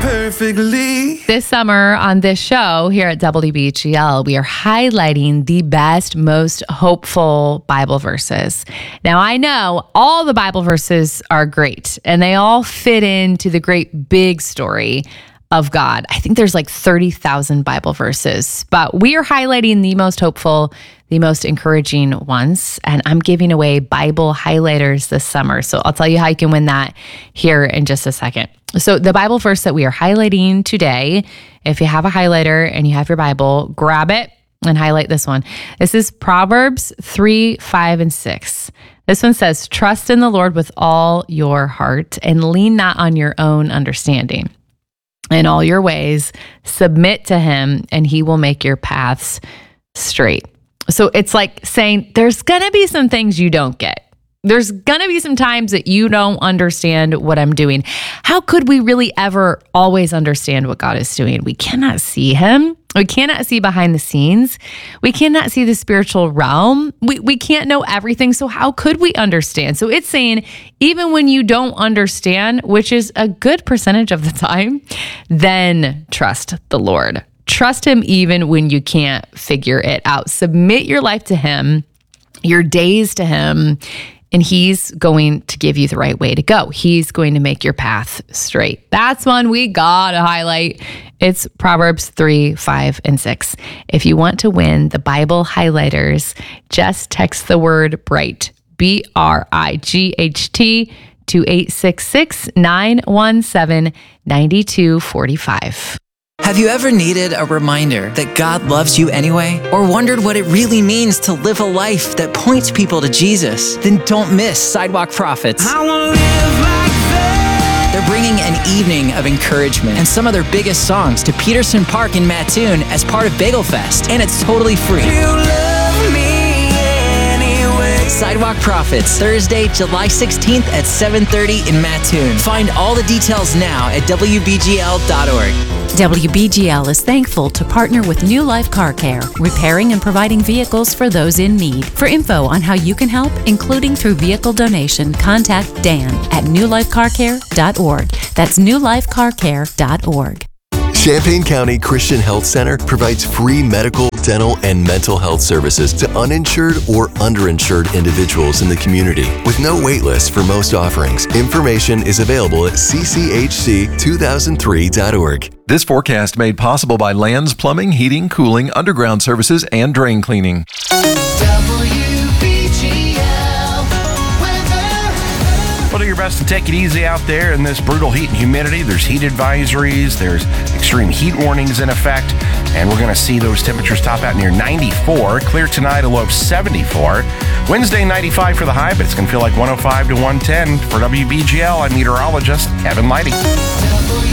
perfectly. This summer on this show here at WBGL, we are highlighting the best, most hopeful Bible verses. Now, I know all the Bible verses are great and they all fit into the great big story of God. I think there's like 30,000 Bible verses, but we are highlighting the most hopeful, the most encouraging ones. And I'm giving away Bible highlighters this summer. So I'll tell you how you can win that here in just a second. So the Bible verse that we are highlighting today, if you have a highlighter and you have your Bible, grab it and highlight this one. This is Proverbs 3, 5, and 6. This one says, "Trust in the Lord with all your heart and lean not on your own understanding. In all your ways, submit to him, and he will make your paths straight." So it's like saying there's going to be some things you don't get. There's going to be some times that you don't understand what I'm doing. How could we really ever always understand what God is doing? We cannot see him. We cannot see behind the scenes. We cannot see the spiritual realm. We can't know everything. So how could we understand? So it's saying even when you don't understand, which is a good percentage of the time, then trust the Lord. Trust him even when you can't figure it out. Submit your life to him, your days to him, and he's going to give you the right way to go. He's going to make your path straight. That's one we gotta highlight. It's Proverbs 3, 5, and 6. If you want to win the Bible highlighters, just text the word BRIGHT, BRIGHT, to 866-917-9245. Have you ever needed a reminder that God loves you anyway? Or wondered what it really means to live a life that points people to Jesus? Then don't miss Sidewalk Prophets. I wanna live like that. They're bringing an evening of encouragement and some of their biggest songs to Peterson Park in Mattoon as part of Bagel Fest, and it's totally free. You love me anyway. Sidewalk Prophets, Thursday, July 16th at 7:30 in Mattoon. Find all the details now at WBGL.org. WBGL is thankful to partner with New Life Car Care, repairing and providing vehicles for those in need. For info on how you can help, including through vehicle donation, contact Dan at newlifecarcare.org. That's newlifecarcare.org. Champaign County Christian Health Center provides free medical, dental, and mental health services to uninsured or underinsured individuals in the community with no wait list for most offerings. Information is available at cchc2003.org. This forecast made possible by Lands Plumbing, Heating, Cooling, Underground Services, and Drain Cleaning. Well, do your best to take it easy out there in this brutal heat and humidity. There's heat advisories, there's extreme heat warnings in effect, and we're going to see those temperatures top out near 94. Clear tonight, a low of 74. Wednesday, 95 for the high, but it's going to feel like 105 to 110. For WBGL, I'm meteorologist Kevin Leidy.